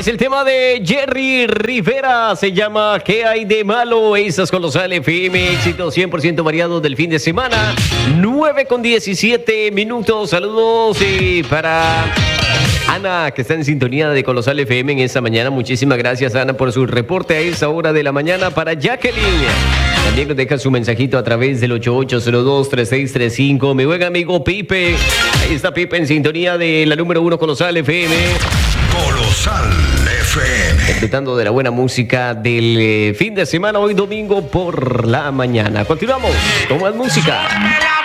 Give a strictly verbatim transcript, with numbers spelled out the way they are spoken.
Es el tema de Jerry Rivera. Se llama ¿Qué hay de malo? Esas Colosal F M. Éxito cien por ciento variado del fin de semana. nueve con diecisiete minutos. Saludos y para Ana, que está en sintonía de Colosal F M en esta mañana. Muchísimas gracias, Ana, por su reporte a esa hora de la mañana. Para Jacqueline, también nos deja su mensajito a través del ocho ocho cero dos, tres seis tres cinco. Mi buen amigo Pipe. Ahí está Pipe en sintonía de la número uno Colosal F M. Colosal F M. Disfrutando de la buena música del eh, fin de semana, hoy domingo por la mañana. Continuamos con más música.